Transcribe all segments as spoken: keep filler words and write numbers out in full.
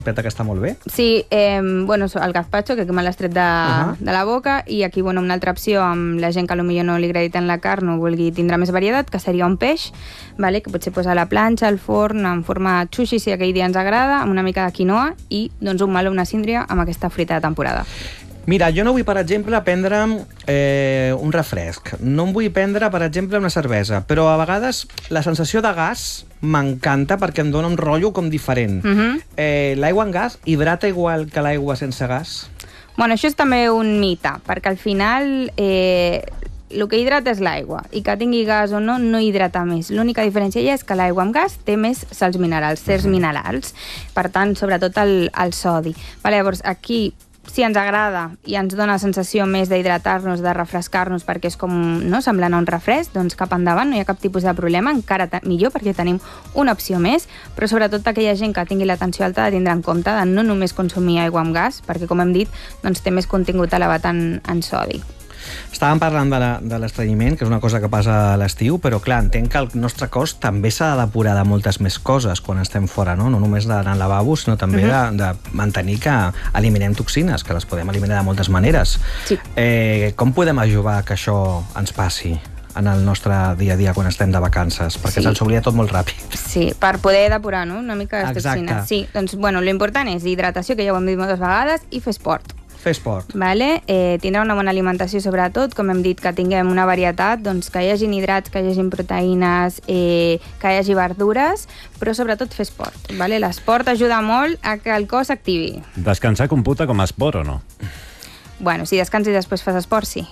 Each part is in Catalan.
Peta que està molt bé. Sí, eh, bueno, el gazpacho, que me l'has tret de, uh -huh. de la boca, i aquí, bueno, una altra opció amb la gent que potser no li agradi tant la carn o vulgui tindre més varietat, que seria un peix, vale? Que potser posa a la planxa, al forn, en forma sushi, si aquell dia ens agrada, amb una mica de quinoa, i doncs un meló, una síndria, amb aquesta fruita de temporada. Mira, jo no vull, per exemple, prendre eh, un refresc. No em vull prendre, per exemple, una cervesa. Però a vegades la sensació de gas m'encanta perquè em dona un rotllo com diferent. Uh -huh. eh, l'aigua en gas hidrata igual que l'aigua sense gas? Bueno, això és també un mite, perquè al final eh, el que hidrata és l'aigua, i que tingui gas o no, no hidrata més. L'única diferència ja és que l'aigua amb gas té més sals minerals, certs uh -huh. minerals. Per tant, sobretot el, el sodi. Vale, llavors, aquí si ens agrada i ens dona la sensació més d'hidratar-nos, de refrescar-nos, perquè és com, no, semblant a un refresc, doncs cap endavant, no hi ha cap tipus de problema, encara millor perquè tenim una opció més, però sobretot aquella gent que tingui la tensió alta de tindre en compte de no només consumir aigua amb gas, perquè com hem dit, doncs té més contingut elevat en, en sodi. Estàvem parlant de l'estrenyiment, que és una cosa que passa a l'estiu, però clar, entenc que el nostre cos també s'ha de depurar de moltes més coses quan estem fora, no? No només d'anar al lavabo, sinó també uh-huh. de, de mantenir que eliminem toxines, que les podem eliminar de moltes maneres. Sí. Eh, com podem ajudar que això ens passi en el nostre dia a dia quan estem de vacances? Perquè sí. se'ns oblida tot molt ràpid. Sí, per poder depurar, no?, una mica les toxines. Sí, doncs, bueno, l'important és hidratació, que ja ho hem dit moltes vegades, i fer esport. Fer esport. Vale? Eh, tindrà una bona alimentació, sobretot, com hem dit, que tinguem una varietat, doncs que hi hagi hidrats, que hi hagi proteïnes, eh, que hi hagi verdures, però sobretot fer esport. Vale? L'esport ajuda molt a que el cos s'activi. Descansar computa com a esport o no? Bueno, si descansi i després fas esport, sí.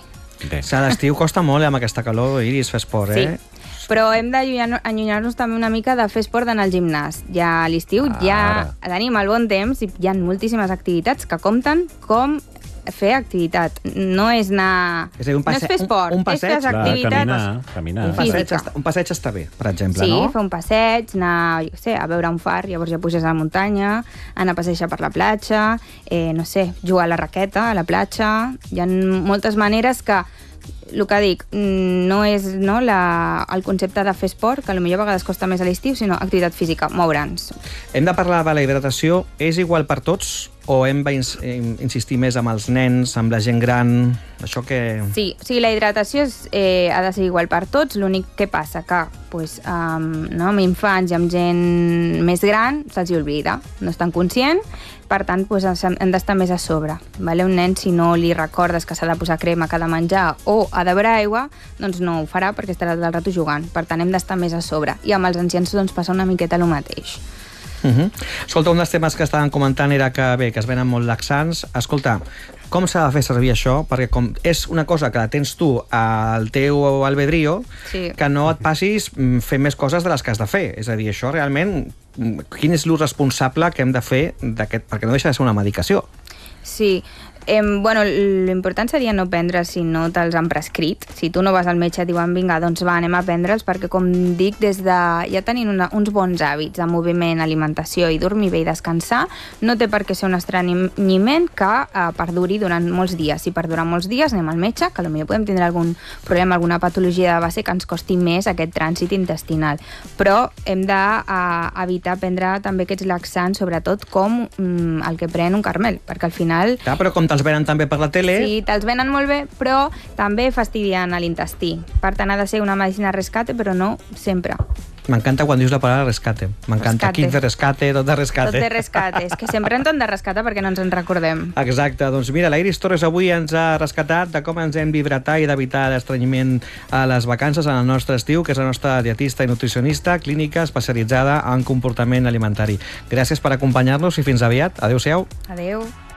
A l'estiu costa molt, amb aquesta calor, Iris, fer esport, eh? Sí. Però hem d'allunyar-nos també una mica de fer esport en el gimnàs. Ja a l'estiu ah, ja tenim el bon temps i hi ha moltíssimes activitats que compten com fer activitat. No és anar... És a dir, un passeig, no és fer esport, un, un passeig, és fer activitats caminar, caminar. Un, passeig està, un passeig està bé, per exemple, sí, no? Sí, fer un passeig, anar, jo sé, a veure un far, llavors ja puges a la muntanya, anar a passejar per la platja, eh, no sé, jugar a la raqueta a la platja. Hi ha moltes maneres que... El que dic, no és no, la, el concepte de fer esport, que potser a vegades costa més a l'estiu, sinó activitat física, moure'ns. Hem de parlar de la hidratació. És igual per tots o hem d'insistir més amb els nens, amb la gent gran? Això que... Sí, o sigui, la hidratació és, eh, ha de ser igual per tots. L'únic que passa que pues, um, no, amb infants i amb gent més gran se'ls oblida, no estan conscients. Per tant, pues, hem d'estar més a sobre. Vale? Un nen, si no li recordes que s'ha de posar crema, que ha de menjar o ha de beure aigua, doncs no ho farà perquè estarà tot el rato jugant. Per tant, hem d'estar més a sobre. I amb els ancians doncs, passa una miqueta el mateix. Uh -huh. Escolta, un dels temes que estaven comentant era que, bé, que es venen molt laxants. Escolta, com s'ha de fer servir això? Perquè com és una cosa que tens tu al teu albedrío, sí. que no et passis fent més coses de les que has de fer. És a dir, això realment, quin és l'ús responsable que hem de fer d'aquest? Perquè no deixa de ser una medicació. Sí, eh, bueno, l'important seria no prendre si no te'ls han prescrit. Si tu no vas al metge i et diuen vinga, doncs va, anem a prendre'ls, perquè com dic, des de ja tenint una, uns bons hàbits de moviment, alimentació i dormir bé i descansar, no té per què ser un estrenyiment que eh, perduri durant molts dies. Si perdura molts dies, anem al metge, que potser podem tindre algun problema, alguna patologia de base que ens costi més aquest trànsit intestinal. Però hem d'evitar de, prendre també aquests laxants, sobretot com mm, el que pren un carmel, perquè al final... Clar, però com te'ls venen també per la tele... Sí, te'ls venen molt bé, però també fastidien a l'intestí. Per tant, ha de ser una medicina rescate, però no sempre. M'encanta quan dius la paraula rescate. M'encanta. Kit de rescate, tot de rescate. Tot de rescate. És que sempre en tot de rescate perquè no ens en recordem. Exacte. Doncs mira, la Iris Torres avui ens ha rescatat de com ens hem d'hidratar i d'evitar l'estrenyiment a les vacances en el nostre estiu, que és la nostra dietista i nutricionista clínica especialitzada en comportament alimentari. Gràcies per acompanyar-nos i fins aviat. Adéu-siau. Adéu.